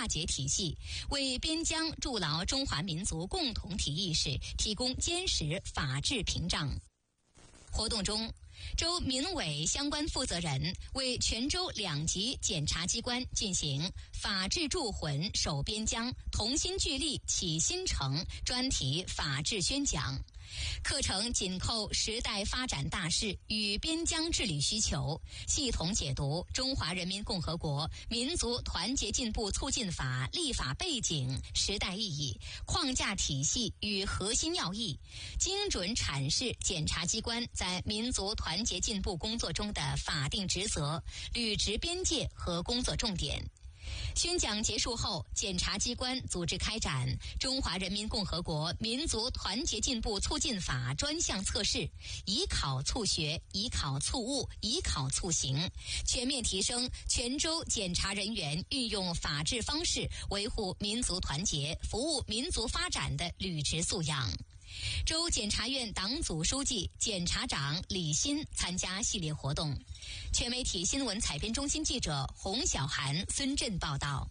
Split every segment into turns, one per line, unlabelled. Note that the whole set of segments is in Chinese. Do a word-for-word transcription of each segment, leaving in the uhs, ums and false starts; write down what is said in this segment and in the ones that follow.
结体系，为边疆筑牢中华民族共同体意识提供坚实法治屏障。活动中，州民委相关负责人为全州两级检察机关进行法治铸魂守边疆同心聚力启新城专题法治宣讲。课程紧扣时代发展大势与边疆治理需求，系统解读《中华人民共和国民族团结进步促进法》立法背景、时代意义、框架体系与核心要义，精准阐释检察机关在民族团结进步工作中的法定职责、履职边界和工作重点。宣讲结束后，检察机关组织开展《中华人民共和国民族团结进步促进法》专项测试，以考促学，以考促悟，以考促行，全面提升全州检察人员运用法治方式维护民族团结、服务民族发展的履职素养。州检察院党组书记、检察长李新参加系列活动。全媒体新闻采编中心记者洪小涵、孙振报道。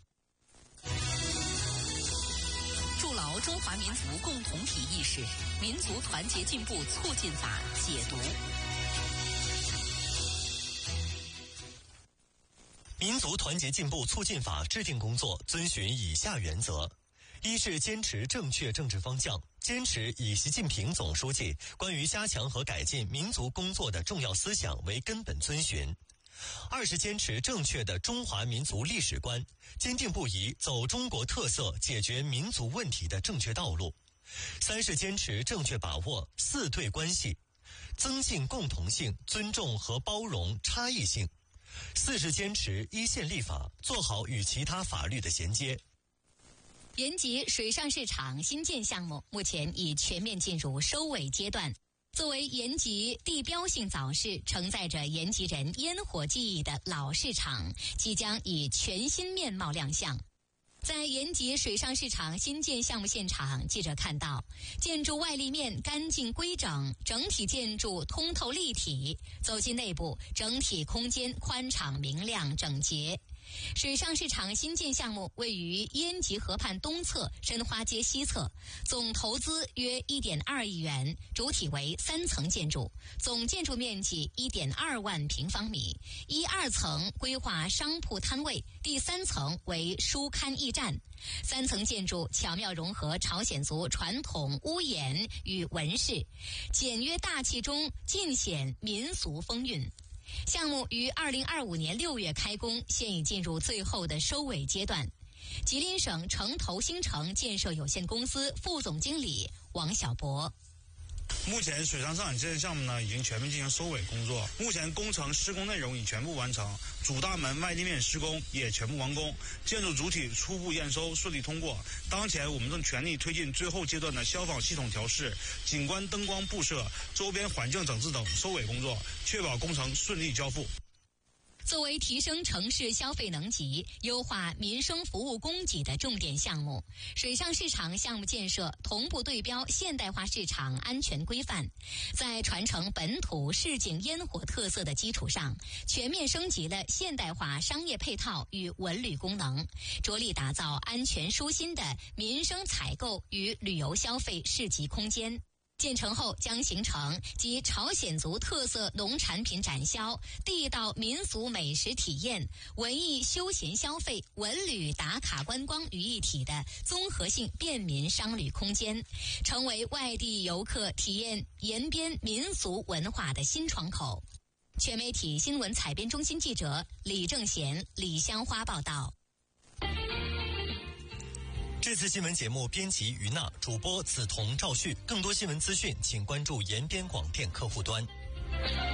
筑牢中华民族共同体意识，民族团结进步促进法解读。
民族团结进步促进法制定工作遵循以下原则：一是坚持正确政治方向，坚持以习近平总书记关于加强和改进民族工作的重要思想为根本遵循；二是坚持正确的中华民族历史观，坚定不移走中国特色解决民族问题的正确道路；三是坚持正确把握四对关系，增进共同性，尊重和包容差异性；四是坚持依宪立法，做好与其他法律的衔接。
延吉水上市场新建项目目前已全面进入收尾阶段。作为延吉地标性早市，承载着延吉人烟火记忆的老市场即将以全新面貌亮相。在延吉水上市场新建项目现场，记者看到建筑外立面干净规整，整体建筑通透立体，走进内部，整体空间宽敞明亮整洁。水上市场新建项目位于延吉河畔东侧申花街西侧，总投资约 一点二亿元，主体为三层建筑，总建筑面积 一点二万平方米，一二层规划商铺摊位，第三层为书刊驿站。三层建筑巧妙融合朝鲜族传统屋檐与纹饰，简约大气中尽显民俗风韵。项目于二零二五年六月开工，现已进入最后的收尾阶段。吉林省城投新城建设有限公司副总经理王小博。
目前水上市场建设项目呢已经全面进行收尾工作，目前工程施工内容已全部完成，主大门外立面施工也全部完工，建筑主体初步验收顺利通过。当前我们正全力推进最后阶段的消防系统调试、景观灯光布设、周边环境整治等收尾工作，确保工程顺利交付。
作为提升城市消费能级、优化民生服务供给的重点项目，水上市场项目建设同步对标现代化市场安全规范，在传承本土市井烟火特色的基础上，全面升级了现代化商业配套与文旅功能，着力打造安全舒心的民生采购与旅游消费市集空间。建成后将形成集朝鲜族特色农产品展销、地道民俗美食体验、文艺休闲消费、文旅打卡观光于一体的综合性便民商旅空间，成为外地游客体验延边民俗文化的新窗口。全媒体新闻采编中心记者李正贤、李香花报道。
这次新闻节目编辑于娜，主播梓潼、赵旭。更多新闻资讯，请关注延边广电客户端。